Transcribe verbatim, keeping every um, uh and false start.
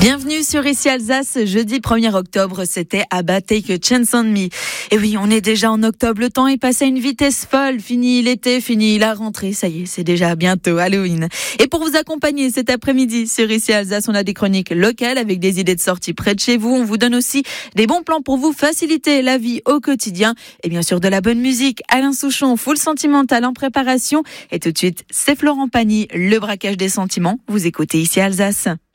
Bienvenue sur Ici Alsace, jeudi premier octobre, c'était ABBA Take a Chance on Me. Et oui, on est déjà en octobre, le temps est passé à une vitesse folle, fini l'été, fini la rentrée, ça y est, c'est déjà bientôt Halloween. Et pour vous accompagner cet après-midi sur Ici Alsace, on a des chroniques locales avec des idées de sortie près de chez vous, on vous donne aussi des bons plans pour vous faciliter la vie au quotidien, et bien sûr de la bonne musique. Alain Souchon, full sentimental en préparation, et tout de suite, c'est Florent Pagny, le braquage des sentiments, vous écoutez Ici Alsace.